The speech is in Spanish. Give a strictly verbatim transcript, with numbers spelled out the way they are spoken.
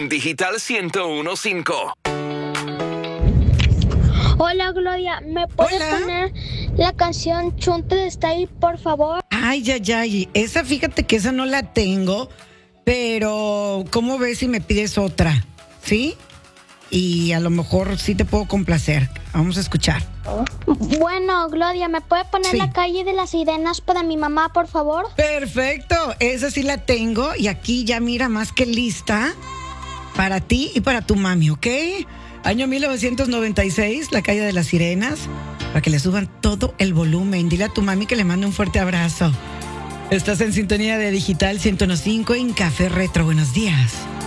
en Digital ciento uno punto cinco. Hola, Gloria, ¿me puedes Hola. poner la canción Chunte de Style, por favor? Ay, ay, ay. Esa, fíjate que esa no la tengo, pero ¿cómo ves si me pides otra? ¿Sí? Y a lo mejor sí te puedo complacer. Vamos a escuchar. Bueno, Gloria, ¿me puede poner Sí. la calle de las sirenas para mi mamá, por favor? Perfecto, esa sí la tengo y aquí ya mira más que lista para ti y para tu mami, ¿ok? Año mil novecientos noventa y seis, La Calle de las Sirenas, para que le suban todo el volumen. Dile a tu mami que le mande un fuerte abrazo. Estás en sintonía de Digital ciento uno punto cinco en Café Retro. Buenos días.